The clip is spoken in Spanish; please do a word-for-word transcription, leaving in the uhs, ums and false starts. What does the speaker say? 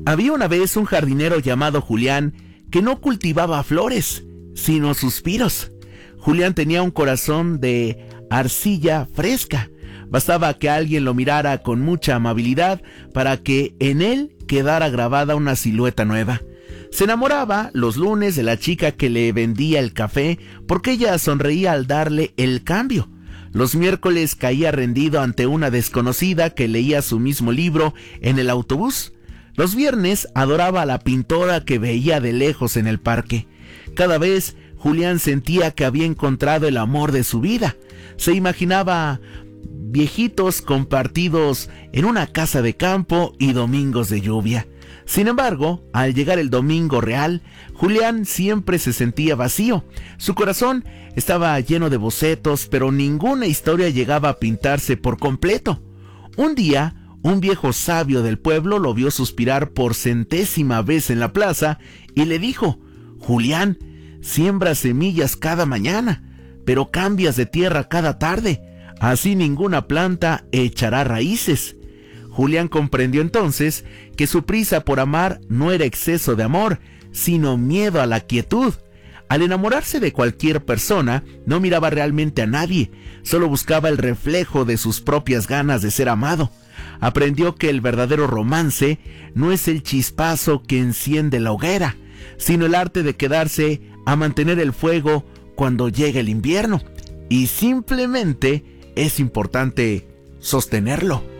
Había una vez un jardinero llamado Julián que no cultivaba flores, sino suspiros. Julián tenía un corazón de arcilla fresca. Bastaba que alguien lo mirara con mucha amabilidad para que en él quedara grabada una silueta nueva. Se enamoraba los lunes de la chica que le vendía el café porque ella sonreía al darle el cambio. Los miércoles caía rendido ante una desconocida que leía su mismo libro en el autobús. Los viernes adoraba a la pintora que veía de lejos en el parque. Cada vez Julián sentía que había encontrado el amor de su vida. Se imaginaba viejitos compartidos en una casa de campo y domingos de lluvia. Sin embargo, al llegar el domingo real, Julián siempre se sentía vacío. Su corazón estaba lleno de bocetos, pero ninguna historia llegaba a pintarse por completo. Un día, un viejo sabio del pueblo lo vio suspirar por centésima vez en la plaza y le dijo: Julián, siembras semillas cada mañana, pero cambias de tierra cada tarde. Así ninguna planta echará raíces. Julián comprendió entonces que su prisa por amar no era exceso de amor, sino miedo a la quietud. Al enamorarse de cualquier persona, no miraba realmente a nadie, solo buscaba el reflejo de sus propias ganas de ser amado. Aprendió que el verdadero romance no es el chispazo que enciende la hoguera, sino el arte de quedarse a mantener el fuego cuando llega el invierno. Y simplemente es importante sostenerlo.